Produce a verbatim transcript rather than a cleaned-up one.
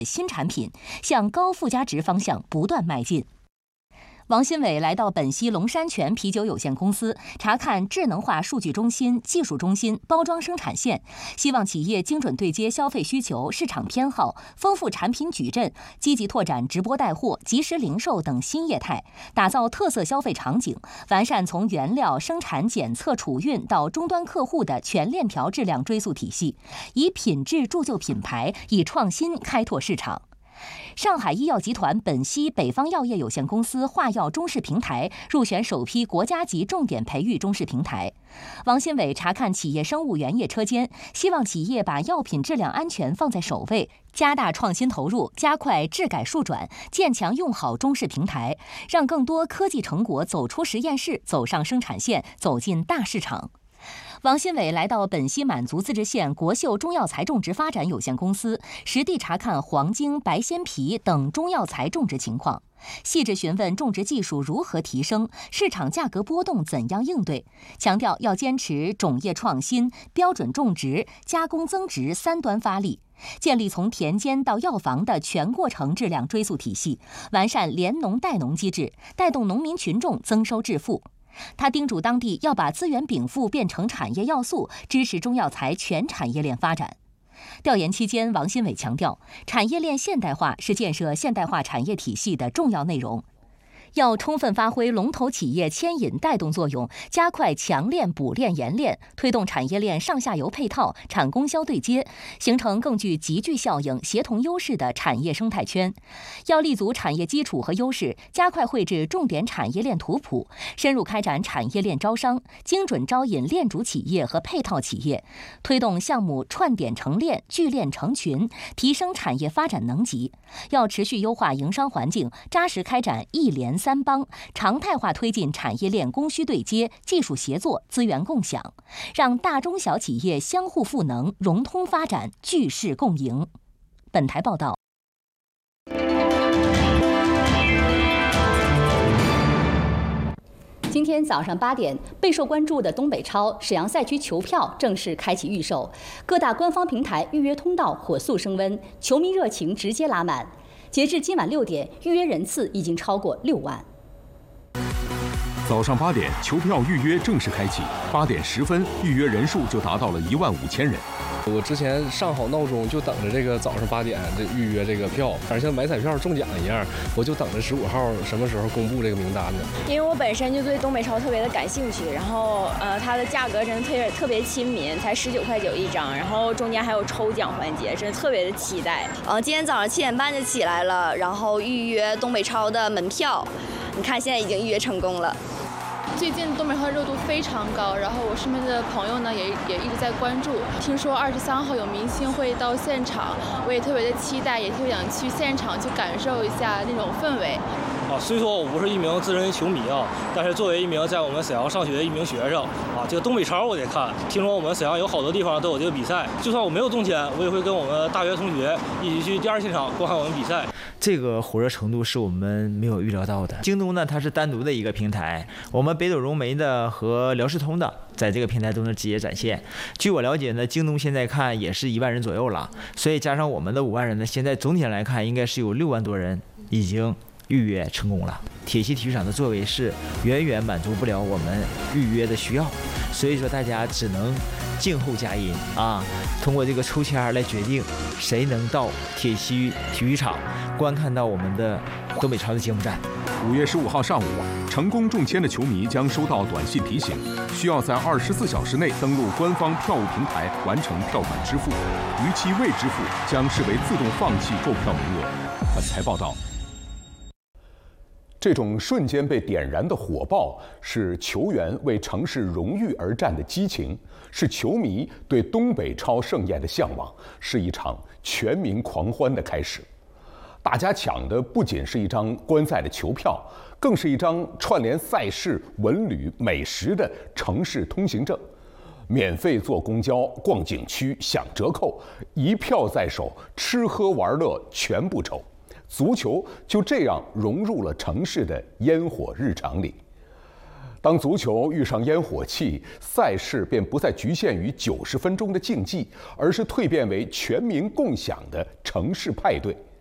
新产品，向高附加值方向不断迈进。王新伟来到本溪龙山泉啤酒有限公司，查看智能化数据中心、技术中心、包装生产线，希望企业精准对接消费需求、市场偏好，丰富产品矩阵，积极拓展直播带货、即时零售等新业态，打造特色消费场景，完善从原料、生产、检测、储运到终端客户的全链条质量追溯体系，以品质铸就品牌，以创新开拓市场。上海医药集团本溪北方药业有限公司化药中试平台入选首批国家级重点培育中试平台。王新伟查看企业生物原液车间，希望企业把药品质量安全放在首位，加大创新投入，加快质改数转，建强用好中试平台，让更多科技成果走出实验室，走上生产线，走进大市场。王新伟来到本溪满族自治县国秀中药材种植发展有限公司，实地查看黄精、白仙皮等中药材种植情况，细致询问种植技术如何提升，市场价格波动怎样应对，强调要坚持种业创新、标准种植、加工增值三端发力，建立从田间到药房的全过程质量追溯体系，完善联农带农机制，带动农民群众增收致富。他叮嘱当地要把资源禀赋变成产业要素，支持中药材全产业链发展。调研期间，王新伟强调，产业链现代化是建设现代化产业体系的重要内容。要充分发挥龙头企业牵引带动作用，加快强链、补链、延链，推动产业链上下游配套、产供销对接，形成更具集聚效应、协同优势的产业生态圈。要立足产业基础和优势，加快绘制重点产业链图谱，深入开展产业链招商，精准招引链主企业和配套企业，推动项目串点成链、聚链成群，提升产业发展能级。要持续优化营商环境，扎实开展一联三帮，常态化推进产业链供需对接、技术协作、资源共享，让大中小企业相互赋能、融通发展、聚势共赢。本台报道。今天早上八点，备受关注的东北超沈阳赛区球票正式开启预售，各大官方平台预约通道火速升温，球迷热情直接拉满。截至今晚六点，预约人次已经超过六万。 早上八点，球票预约正式开启，八点十分，预约人数就达到了一万五千人。 我之前上好闹钟，就等着这个早上八点这预约这个票，反正像买彩票中奖一样，我就等着十五号什么时候公布这个名单呢？ 因为我本身就对东北超特别的感兴趣，然后呃，它的价格真的特别特别亲民，才十九块九一张，然后中间还有抽奖环节，真的特别的期待。 呃，今天早上七点半就起来了，然后预约东北超的门票，你看现在已经预约成功了。 最近东北超热度非常高，然后我身边的朋友呢也也一直在关注。听说二十三号有明星会到现场，我也特别的期待，也特别想去现场去感受一下那种氛围。 啊，虽说我不是一名资深球迷啊，但是作为一名在我们沈阳上学的一名学生啊，这个东北超我得看。听说我们沈阳有好多地方都有这个比赛，就算我没有中签，我也会跟我们大学同学一起去第二现场观看我们比赛。 这个火热程度是我们没有预料到的。京东呢，它是单独的一个平台，我们北斗融媒的和辽视通的在这个平台都能直接展现。据我了解呢，京东现在看也是一万人左右了，所以加上我们的五万人呢，现在总体来看应该是有六万多人已经预约成功了。铁西体育场的座位是远远满足不了我们预约的需要，所以说大家只能静候佳音啊，通过这个抽签来决定谁能到铁西体育场观看到我们的东北超的节目站。 五月十五号上午，成功中签的球迷将收到短信提醒，需要在二十四小时内登录官方票务平台完成票款支付，逾期未支付将视为自动放弃购票名额。本台报道。 这种瞬间被点燃的火爆，是球员为城市荣誉而战的激情，是球迷对东北超盛宴的向往，是一场全民狂欢的开始。大家抢的不仅是一张观赛的球票，更是一张串联赛事、文旅、美食的城市通行证。免费坐公交、逛景区享折扣，一票在手，吃喝玩乐全不愁。足球就这样融入了城市的烟火日常里。 当足球遇上烟火气，赛事便不再局限于九十分钟的竞技，而是蜕变为全民共享的城市派对。